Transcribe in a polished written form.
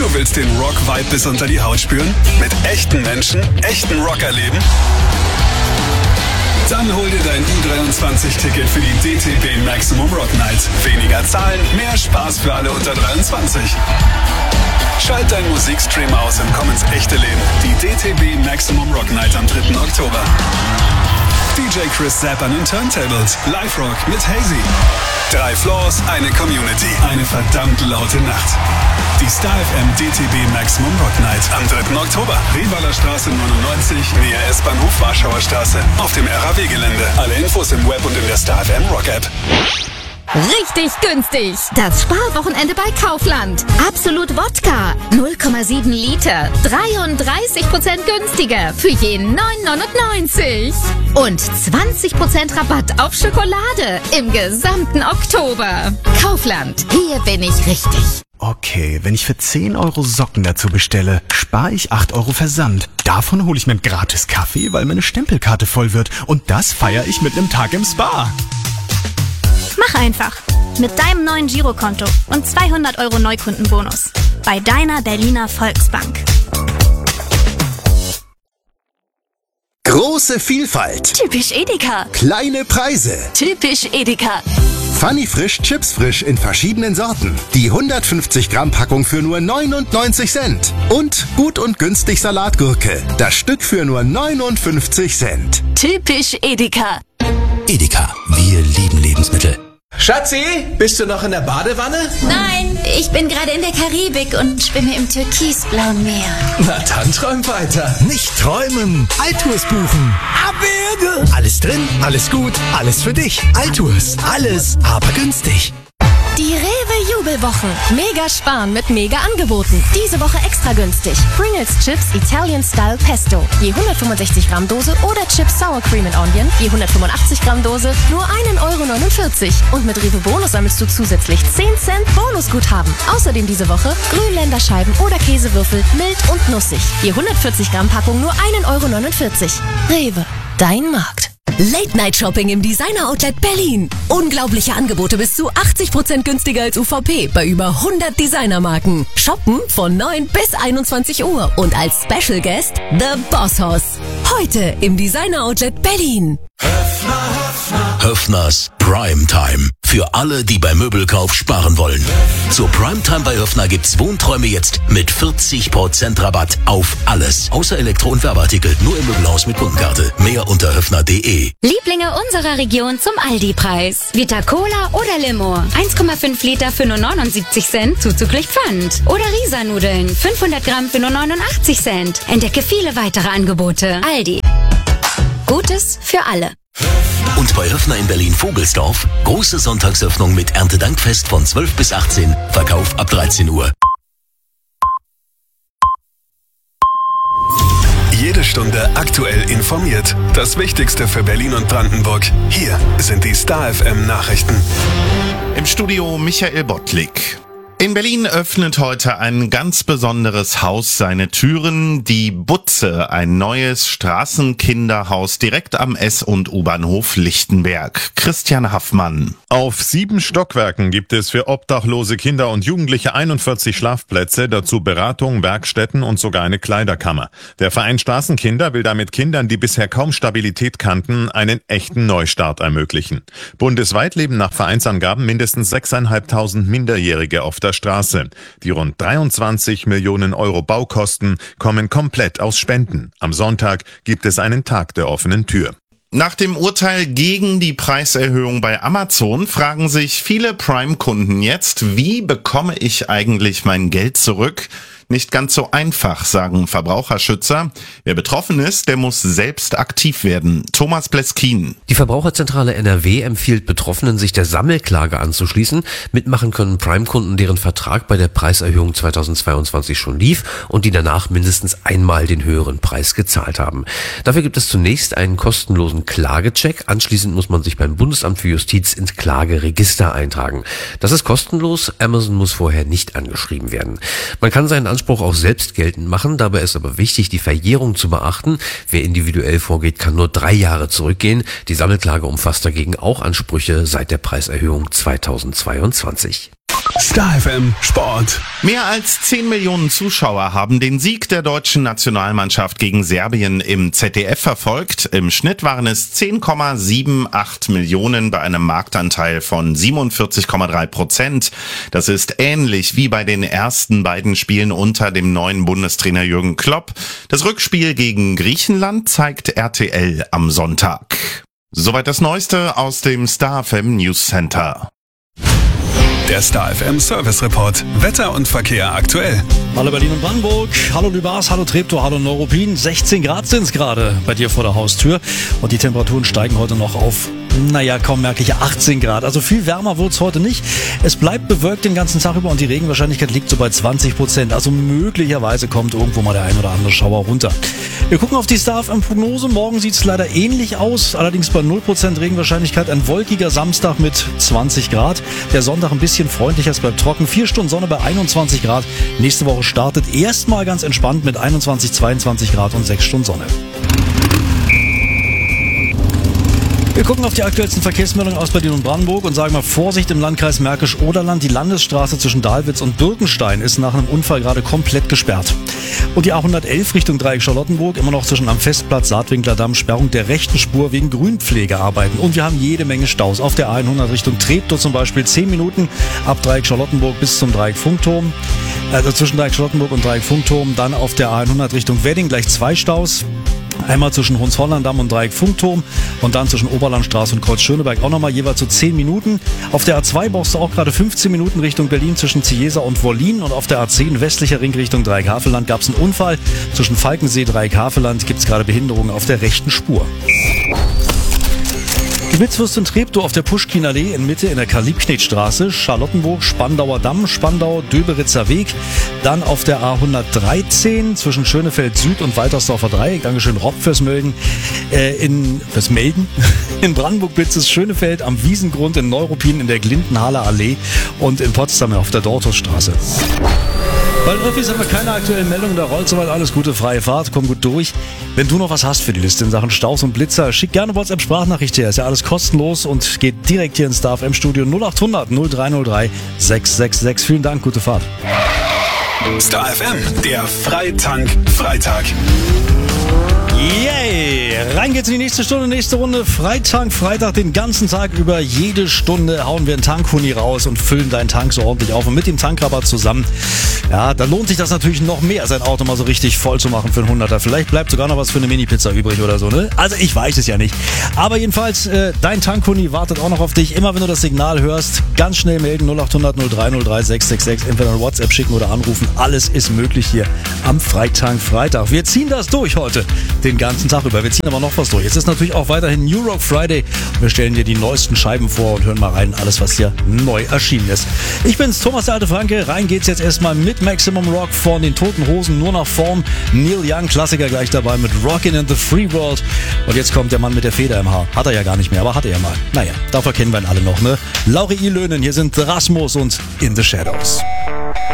Du willst den Rock-Vibe bis unter die Haut spüren? Mit echten Menschen, echten Rock erleben? Dann hol dir dein U23-Ticket für die DTB Maximum Rock Night. Weniger Zahlen, mehr Spaß für alle unter 23. Schalt deinen Musikstream aus und komm ins echte Leben. Die DTB Maximum Rock Night am 3. Oktober. DJ Chris Zapp an den Turntables. Live-Rock mit Hazy. 3 Floors, eine Community. Eine verdammt laute Nacht. Die Star FM DTB Maximum Rock Night am 3. Oktober. Revaler Straße 99, Nähe S-Bahnhof Warschauer Straße. Auf dem RAW-Gelände. Alle Infos im Web und in der Star FM Rock App. Richtig günstig. Das Sparwochenende bei Kaufland. Absolut Wodka. 0,7 Liter. 33% günstiger. Für jeden 9,99. Und 20% Rabatt auf Schokolade. Im gesamten Oktober. Kaufland. Hier bin ich richtig. Okay, wenn ich für 10 Euro Socken dazu bestelle, spare ich 8 Euro Versand. Davon hole ich mir einen gratis Kaffee, weil meine Stempelkarte voll wird. Und das feiere ich mit einem Tag im Spa. Mach einfach. Mit deinem neuen Girokonto und 200 Euro Neukundenbonus. Bei deiner Berliner Volksbank. Große Vielfalt. Typisch Edeka. Kleine Preise. Typisch Edeka. Funny Frisch Chips Frisch in verschiedenen Sorten. Die 150 Gramm Packung für nur 99 Cent. Und gut und günstig Salatgurke. Das Stück für nur 59 Cent. Typisch Edeka. Edeka, wir lieben Lebensmittel. Schatzi, bist du noch in der Badewanne? Nein, ich bin gerade in der Karibik und schwimme im türkisblauen Meer. Na dann träum weiter. Nicht träumen, Altours buchen. Abwürge! Alles drin, alles gut, alles für dich. Altours, alles, aber günstig. Die Rewe-Jubelwoche. Mega sparen mit Mega-Angeboten. Diese Woche extra günstig. Pringles Chips Italian Style Pesto. Je 165 Gramm Dose oder Chips Sour Cream and Onion. Je 185 Gramm Dose. Nur 1,49 Euro. Und mit Rewe Bonus sammelst du zusätzlich 10 Cent Bonusguthaben. Außerdem diese Woche Grünländerscheiben oder Käsewürfel. Mild und nussig. Je 140 Gramm Packung nur 1,49 Euro. Rewe. Dein Markt. Late-Night-Shopping im Designer-Outlet Berlin. Unglaubliche Angebote bis zu 80% günstiger als UVP bei über 100 Designermarken. Shoppen von 9 bis 21 Uhr und als Special Guest The Boss Hoss. Heute im Designer-Outlet Berlin. Höffners Primetime. Für alle, die beim Möbelkauf sparen wollen. Zur Primetime bei Höffner gibt's Wohnträume jetzt mit 40% Rabatt auf alles. Außer Elektro- und Werbeartikel. Nur im Möbelhaus mit Kundenkarte. Mehr unter höffner.de. Lieblinge unserer Region zum Aldi-Preis. Vita Cola oder Limo. 1,5 Liter für nur 79 Cent zuzüglich Pfand. Oder Risa-Nudeln. 500 Gramm für nur 89 Cent. Entdecke viele weitere Angebote. Aldi. Gutes für alle. Und bei Höffner in Berlin-Vogelsdorf große Sonntagsöffnung mit Erntedankfest von 12 bis 18, Verkauf ab 13 Uhr. Jede Stunde aktuell informiert. Das Wichtigste für Berlin und Brandenburg. Hier sind die Star FM Nachrichten. Im Studio Michael Bottlik. In Berlin öffnet heute ein ganz besonderes Haus seine Türen. Die Butze, ein neues Straßenkinderhaus direkt am S- und U-Bahnhof Lichtenberg. Christian Haffmann. Auf 7 Stockwerken gibt es für obdachlose Kinder und Jugendliche 41 Schlafplätze, dazu Beratung, Werkstätten und sogar eine Kleiderkammer. Der Verein Straßenkinder will damit Kindern, die bisher kaum Stabilität kannten, einen echten Neustart ermöglichen. Bundesweit leben nach Vereinsangaben mindestens 6.500 Minderjährige auf der Straße. Die rund 23 Millionen Euro Baukosten kommen komplett aus Spenden. Am Sonntag gibt es einen Tag der offenen Tür. Nach dem Urteil gegen die Preiserhöhung bei Amazon fragen sich viele Prime-Kunden jetzt, wie bekomme ich eigentlich mein Geld zurück? Nicht ganz so einfach, sagen Verbraucherschützer. Wer betroffen ist, der muss selbst aktiv werden. Thomas Pleskin. Die Verbraucherzentrale NRW empfiehlt Betroffenen, sich der Sammelklage anzuschließen. Mitmachen können Prime-Kunden, deren Vertrag bei der Preiserhöhung 2022 schon lief und die danach mindestens einmal den höheren Preis gezahlt haben. Dafür gibt es zunächst einen kostenlosen Klagecheck. Anschließend muss man sich beim Bundesamt für Justiz ins Klageregister eintragen. Das ist kostenlos. Amazon muss vorher nicht angeschrieben werden. Man kann seinen Anspruch auch selbst geltend machen. Dabei ist aber wichtig, die Verjährung zu beachten. Wer individuell vorgeht, kann nur 3 Jahre zurückgehen. Die Sammelklage umfasst dagegen auch Ansprüche seit der Preiserhöhung 2022. Star FM Sport. Mehr als 10 Millionen Zuschauer haben den Sieg der deutschen Nationalmannschaft gegen Serbien im ZDF verfolgt. Im Schnitt waren es 10,78 Millionen bei einem Marktanteil von 47,3%. Das ist ähnlich wie bei den ersten beiden Spielen unter dem neuen Bundestrainer Jürgen Klopp. Das Rückspiel gegen Griechenland zeigt RTL am Sonntag. Soweit das Neueste aus dem Star FM News Center. Der Star FM Service Report. Wetter und Verkehr aktuell. Hallo Berlin und Brandenburg, hallo Lübars, hallo Treptow, hallo Neuruppin. 16 Grad sind es gerade bei dir vor der Haustür. Und die Temperaturen steigen heute noch auf, kaum merkliche 18 Grad. Also viel wärmer wird's heute nicht. Es bleibt bewölkt den ganzen Tag über und die Regenwahrscheinlichkeit liegt so bei 20%. Also möglicherweise kommt irgendwo mal der ein oder andere Schauer runter. Wir gucken auf die Star FM-Prognose. Morgen sieht's leider ähnlich aus, allerdings bei 0% Regenwahrscheinlichkeit. Ein wolkiger Samstag mit 20 Grad. Der Sonntag ein bisschen freundlicher, es bleibt trocken. 4 Stunden Sonne bei 21 Grad. Nächste Woche startet erstmal ganz entspannt mit 21, 22 Grad und 6 Stunden Sonne. Wir gucken auf die aktuellsten Verkehrsmeldungen aus Berlin und Brandenburg und sagen mal Vorsicht im Landkreis Märkisch-Oderland. Die Landesstraße zwischen Dahlwitz und Birkenstein ist nach einem Unfall gerade komplett gesperrt. Und die A111 Richtung Dreieck Charlottenburg immer noch zwischen am Festplatz Saatwinkler Damm, Sperrung der rechten Spur wegen Grünpflegearbeiten. Und wir haben jede Menge Staus. Auf der A100 Richtung Treptow zum Beispiel 10 Minuten ab Dreieck Charlottenburg bis zum Dreieck Funkturm. Also zwischen Dreieck Charlottenburg und Dreieck Funkturm. Dann auf der A100 Richtung Wedding gleich 2 Staus. Einmal zwischen Hohenzollern-Damm und Dreieck Funkturm und dann zwischen Oberlandstraße und Kreuz Schöneberg auch nochmal jeweils so 10 Minuten. Auf der A2 brauchst du auch gerade 15 Minuten Richtung Berlin zwischen Ziesa und Wollin und auf der A10 westlicher Ring Richtung Dreieck-Havelland gab es einen Unfall. Zwischen Falkensee, Dreieck-Havelland gibt es gerade Behinderungen auf der rechten Spur. Die Blitzwürste in Treptow auf der Puschkinallee in Mitte in der Karl-Liebknecht-Straße, Charlottenburg, Spandauer Damm, Spandau, Döberitzer Weg. Dann auf der A113 zwischen Schönefeld Süd und Waltersdorfer Dreieck. Dankeschön, Rob fürs Melden. Fürs Melden. In Brandenburg Blitz ist Schönefeld am Wiesengrund, in Neuruppin in der Glindenhaler Allee und in Potsdam auf der Dortusstraße. Bei den Öffis haben wir keine aktuellen Meldungen, da rollt soweit alles Gute, freie Fahrt, komm gut durch. Wenn du noch was hast für die Liste in Sachen Staus und Blitzer, schick gerne WhatsApp-Sprachnachricht her, ist ja alles kostenlos und geht direkt hier ins Star FM Studio 0800 0303 666. Vielen Dank, gute Fahrt. Star FM, der Freitank-Freitag. Yay! Rein geht's in die nächste Stunde, nächste Runde. Freitag, den ganzen Tag über, jede Stunde hauen wir einen Tankhuni raus und füllen deinen Tank so ordentlich auf. Und mit dem Tankrabatt zusammen, ja, da lohnt sich das natürlich noch mehr, sein Auto mal so richtig voll zu machen für einen 100er. Vielleicht bleibt sogar noch was für eine Mini-Pizza übrig oder so, ne? Also ich weiß es ja nicht. Aber jedenfalls, dein Tankhuni wartet auch noch auf dich. Immer wenn du das Signal hörst, ganz schnell melden, 0800 0303 666. Entweder eine WhatsApp schicken oder anrufen. Alles ist möglich hier am Freitag. Wir ziehen das durch heute. Den ganzen Tag über. Wir ziehen aber noch was durch. Jetzt ist natürlich auch weiterhin New Rock Friday. Wir stellen dir die neuesten Scheiben vor und hören mal rein, alles was hier neu erschienen ist. Ich bin's, Thomas der alte Franke. Rein geht's jetzt erstmal mit Maximum Rock von den Toten Hosen, nur nach Form. Neil Young, Klassiker gleich dabei mit Rockin' in the Free World. Und jetzt kommt der Mann mit der Feder im Haar. Hat er ja gar nicht mehr, aber hatte er mal. Naja, dafür kennen wir ihn alle noch, ne? Laurie Löhnen, hier sind Rasmus und In the Shadows.